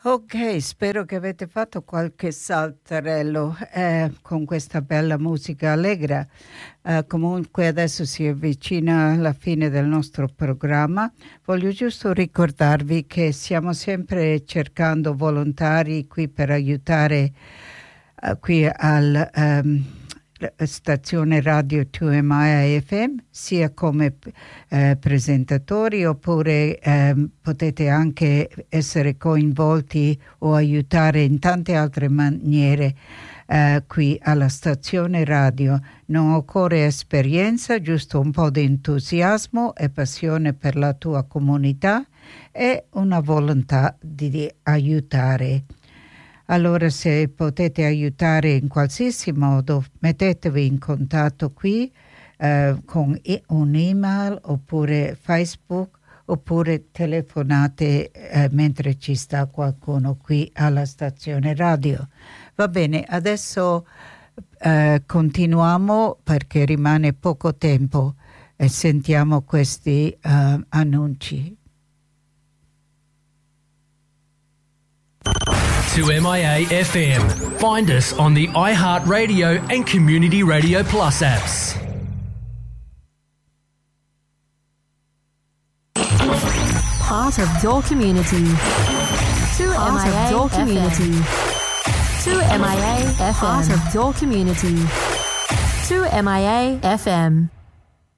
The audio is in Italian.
Ok, spero che avete fatto qualche saltarello con questa bella musica allegra. Comunque adesso si avvicina la fine del nostro programma. Voglio giusto ricordarvi che stiamo sempre cercando volontari qui per aiutare qui al stazione radio 2MI FM, sia come presentatori oppure potete anche essere coinvolti o aiutare in tante altre maniere qui alla stazione radio. Non occorre esperienza, giusto un po' di entusiasmo e passione per la tua comunità e una volontà di aiutare. Allora, se potete aiutare in qualsiasi modo, mettetevi in contatto qui con un'email oppure Facebook oppure telefonate mentre ci sta qualcuno qui alla stazione radio. Va bene, adesso continuiamo perché rimane poco tempo e sentiamo questi annunci. 2MIA FM. Find us on the iHeartRadio and Community Radio Plus apps. Part of your community. 2MIA your community. 2MIA FM. Part of your community. 2MIA FM.